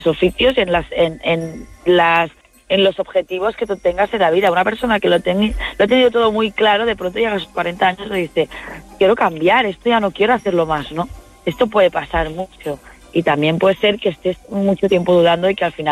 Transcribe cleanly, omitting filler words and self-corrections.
oficios y en los objetivos que tú tengas en la vida. Una persona que lo ha tenido todo muy claro, de pronto llega a sus 40 años y dice, quiero cambiar, esto ya no quiero hacerlo más, ¿no? Esto puede pasar mucho. Y también puede ser que estés mucho tiempo dudando y que al final